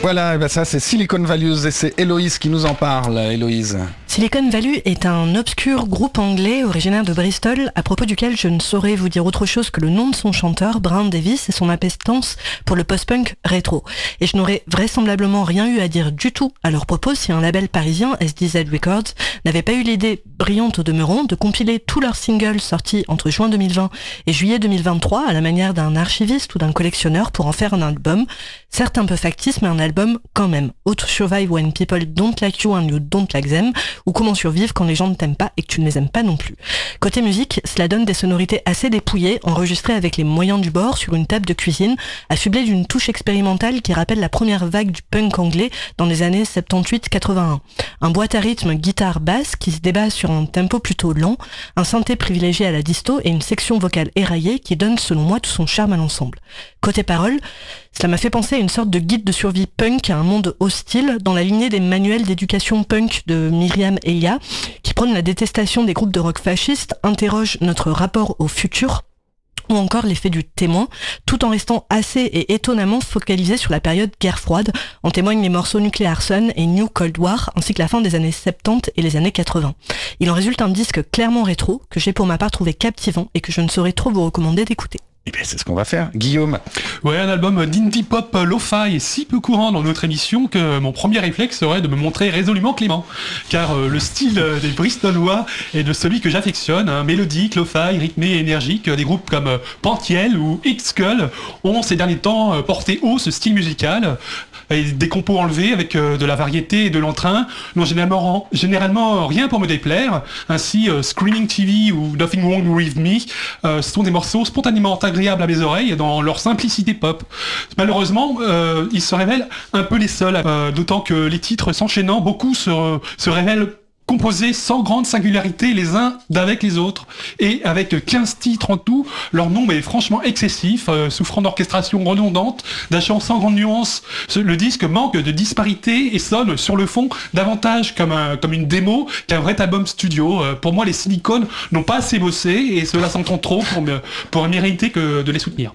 Voilà, ben ça c'est Silicon Values et c'est Héloïse qui nous en parle. Héloïse. Silicon Valley est un obscur groupe anglais originaire de Bristol, à propos duquel je ne saurais vous dire autre chose que le nom de son chanteur, Brian Davis, et son appétence pour le post-punk rétro. Et je n'aurais vraisemblablement rien eu à dire du tout à leur propos si un label parisien, SDZ Records, n'avait pas eu l'idée brillante au demeurant de compiler tous leurs singles sortis entre juin 2020 et juillet 2023 à la manière d'un archiviste ou d'un collectionneur pour en faire un album, certes un peu factice mais un album quand même. How to Survive When People Don't Like You and You Don't Like Them, ou Comment survivre quand les gens ne t'aiment pas et que tu ne les aimes pas non plus. Côté musique, cela donne des sonorités assez dépouillées, enregistrées avec les moyens du bord sur une table de cuisine, affublées d'une touche expérimentale qui rappelle la première vague du punk anglais dans les années 78-81. Un boîte à rythme guitare-basse qui se débat sur un tempo plutôt lent, un synthé privilégié à la disto et une section vocale éraillée qui donne selon moi tout son charme à l'ensemble. Côté paroles, cela m'a fait penser à une sorte de guide de survie punk à un monde hostile, dans la lignée des manuels d'éducation punk de Myriam Elia, qui prône la détestation des groupes de rock fascistes, interroge notre rapport au futur, ou encore l'effet du témoin, tout en restant assez et étonnamment focalisé sur la période guerre froide. En témoignent les morceaux Nuclear Sun et New Cold War, ainsi que la fin des années 70 et les années 80. Il en résulte un disque clairement rétro, que j'ai pour ma part trouvé captivant et que je ne saurais trop vous recommander d'écouter. Eh bien, c'est ce qu'on va faire. Guillaume. Ouais, un album d'indie pop lo-fi est si peu courant dans notre émission que mon premier réflexe serait de me montrer résolument clément. Car le style des Bristolois est de celui que j'affectionne, mélodique, lo-fi, rythmé et énergique. Des groupes comme Pantiel ou X-Skull ont ces derniers temps porté haut ce style musical. Et des compos enlevés avec de la variété et de l'entrain n'ont généralement rien pour me déplaire. Ainsi, Screaming TV ou Nothing Wrong With Me sont des morceaux spontanément agréables à mes oreilles dans leur simplicité pop. Malheureusement, ils se révèlent un peu les seuls, d'autant que les titres s'enchaînant, beaucoup se révèlent composés sans grande singularité les uns d'avec les autres, et avec 15 titres en tout, leur nombre est franchement excessif, souffrant d'orchestration redondante, d'un chant sans grande nuance. Le disque manque de disparité et sonne sur le fond davantage comme une démo qu'un vrai album studio. Pour moi, les Silicones n'ont pas assez bossé et cela s'entend trop pour mériter que de les soutenir.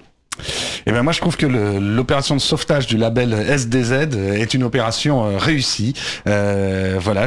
Et ben moi je trouve que l'opération de sauvetage du label SDZ est une opération réussie. Voilà,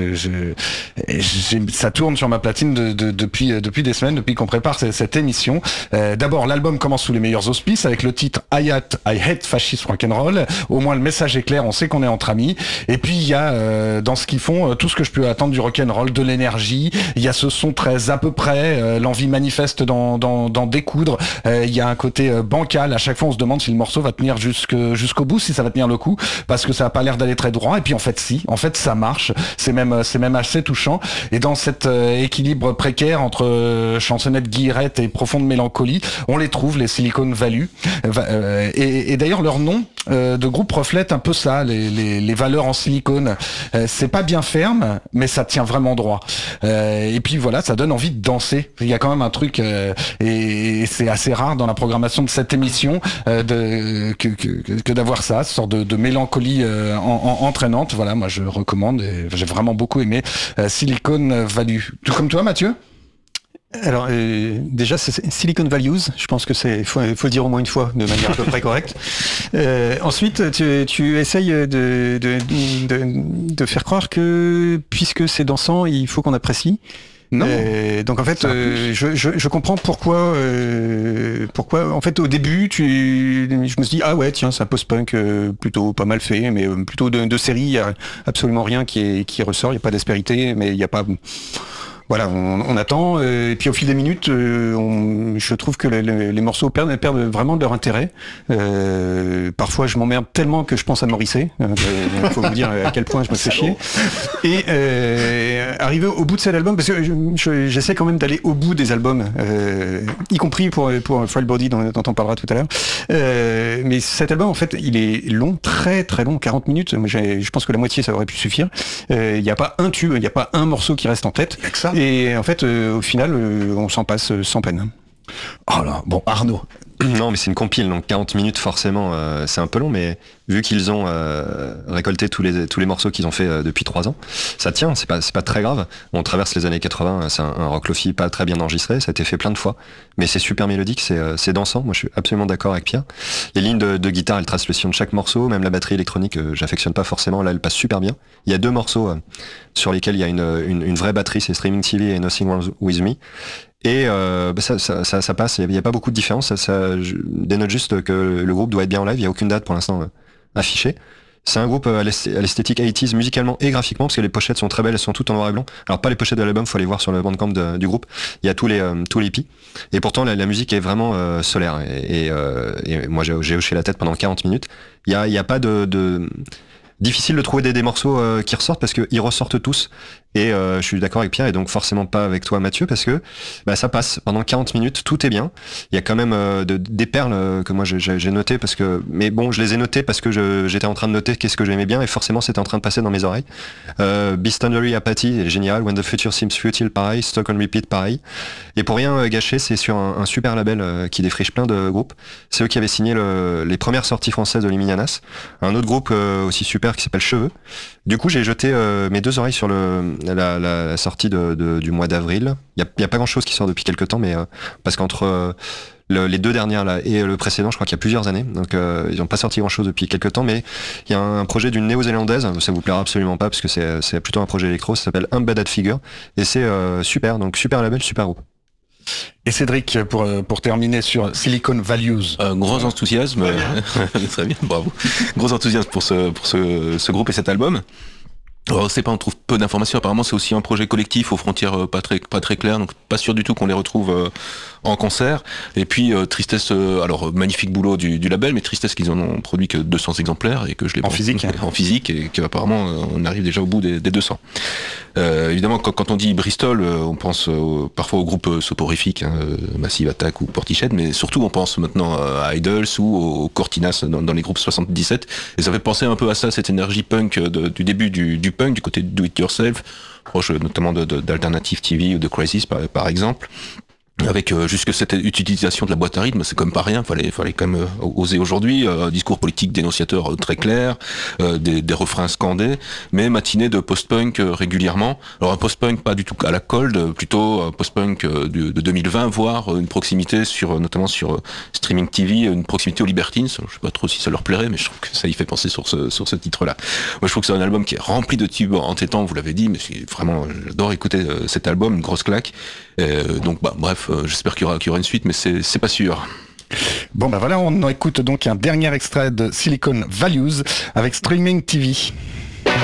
ça tourne sur ma platine depuis des semaines, depuis qu'on prépare cette émission. D'abord, l'album commence sous les meilleurs auspices avec le titre I Hate Fascist Rock'n'Roll. Au moins le message est clair, on sait qu'on est entre amis. Et puis il y a dans ce qu'ils font tout ce que je peux attendre du rock'n'roll, de l'énergie. Il y a ce son très à peu près, l'envie manifeste d'en découdre. Il y a un côté bancal. À chaque fois, on se demande si le morceau va tenir jusqu'au bout, si ça va tenir le coup, parce que ça a pas l'air d'aller très droit. Et puis en fait, ça marche. C'est même assez touchant. Et dans cet équilibre précaire entre chansonnette guillerette et profonde mélancolie, on les trouve, les Silicon Valley. Et d'ailleurs, leur nom de groupe reflète un peu ça, les valeurs en silicone. C'est pas bien ferme, mais ça tient vraiment droit. Et puis voilà, ça donne envie de danser. Il y a quand même un truc, et c'est assez rare dans la programmation de cette émission que d'avoir ça, ce sorte de mélancolie entraînante. Voilà, moi je recommande et j'ai vraiment beaucoup aimé Silicon Valley. Tout comme toi, Mathieu? Alors déjà c'est Silicon Values, je pense que faut le dire au moins une fois de manière à peu près correcte. Ensuite tu essayes de faire croire que puisque c'est dansant, il faut qu'on apprécie. Non. Donc en fait, je comprends pourquoi en fait au début je me suis dit ah ouais tiens c'est un post-punk plutôt pas mal fait, mais plutôt de série, il y a absolument rien qui ressort, il y a pas d'aspérité, mais il y a pas. Voilà, on attend, et puis au fil des minutes, je trouve que les morceaux perdent vraiment de leur intérêt. Parfois, je m'emmerde tellement que je pense à Morrissey. Il faut vous dire à quel point je me fais chier. Et arrivé au bout de cet album, parce que j'essaie quand même d'aller au bout des albums, y compris pour Frail Body dont on parlera tout à l'heure. Mais cet album, en fait, il est long, très très long, 40 minutes. Je pense que la moitié, ça aurait pu suffire. Il n'y a pas un tube, il n'y a pas un morceau qui reste en tête. Et en fait, au final, on s'en passe sans peine. Oh là, bon, Arnaud. Non, mais c'est une compile, donc 40 minutes forcément, c'est un peu long, mais vu qu'ils ont récolté tous les morceaux qu'ils ont fait depuis 3 ans, ça tient, c'est pas très grave. On traverse les années 80, c'est un rock lofi pas très bien enregistré, ça a été fait plein de fois, mais c'est super mélodique, c'est dansant. Moi, je suis absolument d'accord avec Pierre. Les lignes de guitare, elles tracent le sillon de chaque morceau, même la batterie électronique, j'affectionne pas forcément. Là, elle passe super bien. Il y a 2 morceaux sur lesquels il y a une vraie batterie, c'est Streaming TV et Nothing Wrong With Me. Et ça passe, il n'y a pas beaucoup de différence, je dénote juste que le groupe doit être bien en live, il n'y a aucune date pour l'instant affichée. C'est un groupe à l'esthétique 80s musicalement et graphiquement, parce que les pochettes sont très belles, elles sont toutes en noir et blanc. Alors pas les pochettes de l'album, faut aller voir sur le bandcamp du groupe, il y a tous les hippies. Et pourtant la musique est vraiment solaire, et moi j'ai hoché la tête pendant 40 minutes. Il y a pas de difficile de trouver des morceaux qui ressortent, parce qu'ils ressortent tous, et je suis d'accord avec Pierre, et donc forcément pas avec toi Mathieu, parce que ça passe pendant 40 minutes, tout est bien. Il y a quand même des perles que moi j'ai notées, mais bon, je les ai notées parce que j'étais en train de noter qu'est-ce que j'aimais bien, et forcément c'était en train de passer dans mes oreilles. Beast Thundery Apathy est génial, When the Future Seems Futile pareil, Stuck on Repeat pareil, et pour rien gâcher, c'est sur un super label qui défriche plein de groupes. C'est eux qui avaient signé les premières sorties françaises de Liminianas, un autre groupe aussi super qui s'appelle Cheveux. Du coup, j'ai jeté mes 2 oreilles sur la sortie du mois d'avril. Il y a pas grand chose qui sort depuis quelques temps, mais parce qu'entre les 2 dernières là et le précédent, je crois qu'il y a plusieurs années, donc ils n'ont pas sorti grand chose depuis quelques temps, mais il y a un projet d'une néo-zélandaise, ça vous plaira absolument pas parce que c'est plutôt un projet électro, ça s'appelle Embedded Figure, et c'est super, donc super label, super groupe. Et Cédric, pour terminer sur Silicon Values. Gros enthousiasme, très bien, bravo. Gros enthousiasme pour ce groupe et cet album. Alors, on trouve peu d'informations. Apparemment, c'est aussi un projet collectif aux frontières pas très claires, donc pas sûr du tout qu'on les retrouve en concert. Et puis tristesse, alors magnifique boulot du label, mais tristesse qu'ils en ont produit que 200 exemplaires et que je les en physique, en physique, et qu'apparemment on arrive déjà au bout des 200. Évidemment, quand on dit Bristol, on pense parfois au groupe soporifique, Massive Attack ou Portishead, mais surtout on pense maintenant à Idols ou au Cortinas dans les groupes 77, et ça fait penser un peu à ça, cette énergie punk du début du punk, du côté de Do It Yourself, proche notamment d'Alternative TV ou de Crisis par exemple. Avec jusque cette utilisation de la boîte à rythme, c'est quand même pas rien, fallait quand même oser aujourd'hui, discours politique dénonciateur très clair, des refrains scandés, mais matinée de post-punk régulièrement. Alors un post-punk pas du tout à la Cold, plutôt un post-punk de 2020, voire une proximité notamment sur Streaming TV, une proximité aux Libertines. Je sais pas trop si ça leur plairait, mais je trouve que ça y fait penser sur ce titre-là. Moi je trouve que c'est un album qui est rempli de tubes entêtants, vous l'avez dit, mais c'est vraiment, j'adore écouter cet album, une grosse claque. Donc bref, j'espère qu'il y aura une suite, mais c'est pas sûr. Bon voilà, on écoute donc un dernier extrait de Silicon Values avec Streaming TV.